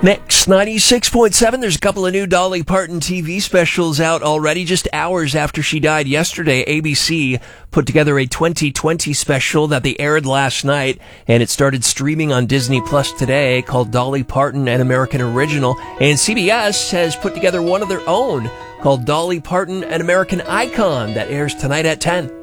Mix 96.7. There's a couple of new Dolly Parton TV specials out already. Just hours after she died yesterday, ABC put together a 2020 special that they aired last night, and it started streaming on Disney Plus today, called Dolly Parton, an American Original. And CBS has put together one of their own called Dolly Parton, an American Icon, that airs tonight at 10.